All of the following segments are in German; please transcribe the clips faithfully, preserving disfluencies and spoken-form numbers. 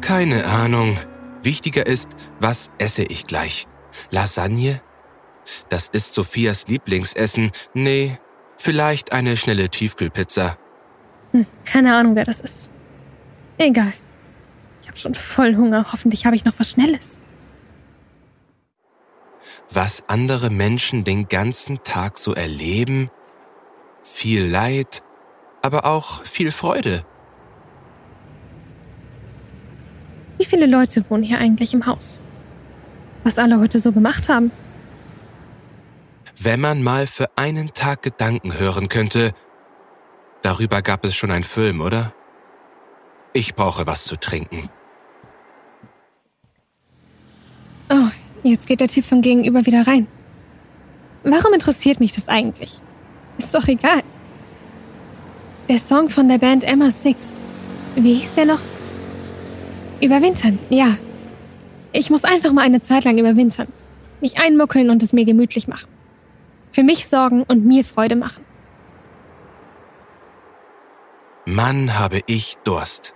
Keine Ahnung. Wichtiger ist, was esse ich gleich? Lasagne? Das ist Sophias Lieblingsessen. Nee, vielleicht eine schnelle Tiefkühlpizza. Hm, keine Ahnung, wer das ist. Egal. Ich habe schon voll Hunger. Hoffentlich habe ich noch was Schnelles. Was andere Menschen den ganzen Tag so erleben? Viel Leid, aber auch viel Freude. Wie viele Leute wohnen hier eigentlich im Haus? Was alle heute so gemacht haben? Wenn man mal für einen Tag Gedanken hören könnte, darüber gab es schon einen Film, oder? Ich brauche was zu trinken. Oh, jetzt geht der Typ von gegenüber wieder rein. Warum interessiert mich das eigentlich? Ist doch egal. Der Song von der Band Emma Six. Wie hieß der noch? Überwintern, ja. Ich muss einfach mal eine Zeit lang überwintern. Mich einmuckeln und es mir gemütlich machen. Für mich sorgen und mir Freude machen. Mann, habe ich Durst.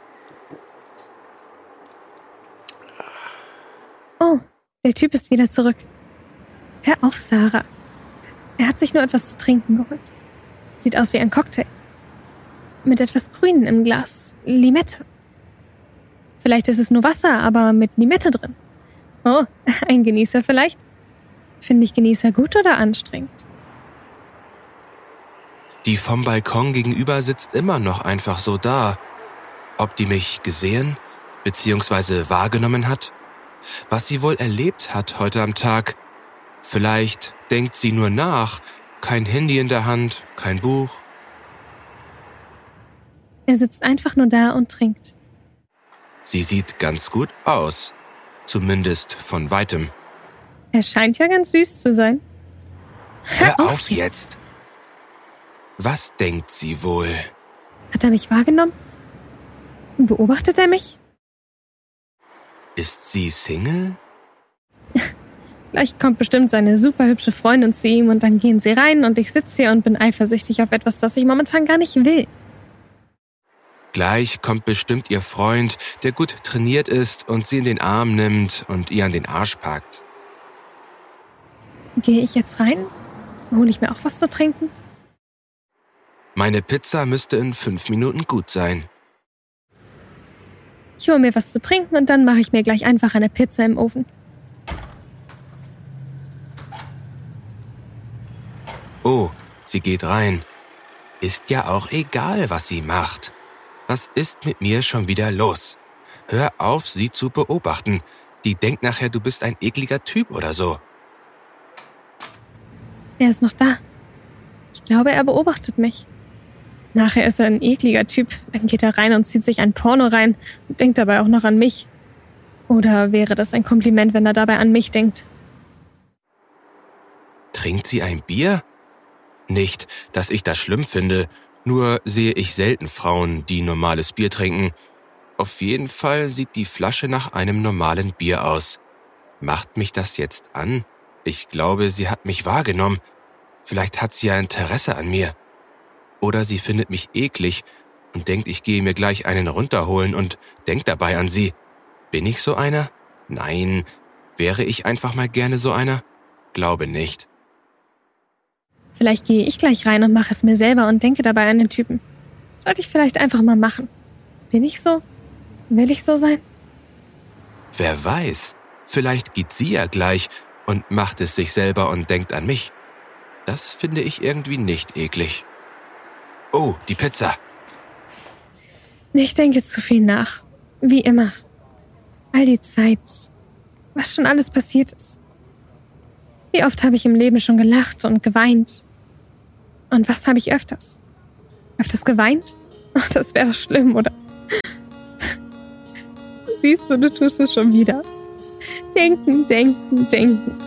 Oh, der Typ ist wieder zurück. Hör auf, Sarah. Er hat sich nur etwas zu trinken geholt. Sieht aus wie ein Cocktail. Mit etwas Grünen im Glas. Limette. Vielleicht ist es nur Wasser, aber mit Limette drin. Oh, ein Genießer vielleicht? Finde ich Genießer gut oder anstrengend? Die vom Balkon gegenüber sitzt immer noch einfach so da. Ob die mich gesehen bzw. wahrgenommen hat? Was sie wohl erlebt hat heute am Tag? Vielleicht denkt sie nur nach. Kein Handy in der Hand, kein Buch. Er sitzt einfach nur da und trinkt. Sie sieht ganz gut aus. Zumindest von weitem. Er scheint ja ganz süß zu sein. Hör auf jetzt! Was denkt sie wohl? Hat er mich wahrgenommen? Beobachtet er mich? Ist sie Single? Gleich kommt bestimmt seine super hübsche Freundin zu ihm und dann gehen sie rein und ich sitze hier und bin eifersüchtig auf etwas, das ich momentan gar nicht will. Gleich kommt bestimmt ihr Freund, der gut trainiert ist und sie in den Arm nimmt und ihr an den Arsch packt. Gehe ich jetzt rein? Hole ich mir auch was zu trinken? Meine Pizza müsste in fünf Minuten gut sein. Ich hole mir was zu trinken und dann mache ich mir gleich einfach eine Pizza im Ofen. Oh, sie geht rein. Ist ja auch egal, was sie macht. Was ist mit mir schon wieder los? Hör auf, sie zu beobachten. Die denkt nachher, du bist ein ekliger Typ oder so. Er ist noch da. Ich glaube, er beobachtet mich. Nachher ist er ein ekliger Typ. Dann geht er rein und zieht sich ein Porno rein und denkt dabei auch noch an mich. Oder wäre das ein Kompliment, wenn er dabei an mich denkt? Trinkt sie ein Bier? Nicht, dass ich das schlimm finde, nur sehe ich selten Frauen, die normales Bier trinken. Auf jeden Fall sieht die Flasche nach einem normalen Bier aus. Macht mich das jetzt an? Ich glaube, sie hat mich wahrgenommen. Vielleicht hat sie ja Interesse an mir. Oder sie findet mich eklig und denkt, ich gehe mir gleich einen runterholen und denkt dabei an sie. Bin ich so einer? Nein. Wäre ich einfach mal gerne so einer? Glaube nicht. Vielleicht gehe ich gleich rein und mache es mir selber und denke dabei an den Typen. Sollte ich vielleicht einfach mal machen. Bin ich so? Will ich so sein? Wer weiß, vielleicht geht sie ja gleich und macht es sich selber und denkt an mich. Das finde ich irgendwie nicht eklig. Oh, die Pizza. Ich denke zu viel nach. Wie immer. All die Zeit. Was schon alles passiert ist. Wie oft habe ich im Leben schon gelacht und geweint? Und was habe ich öfters? Öfters geweint? Ach, das wäre doch schlimm, oder? Siehst du, du tust es schon wieder. Denken, denken, denken.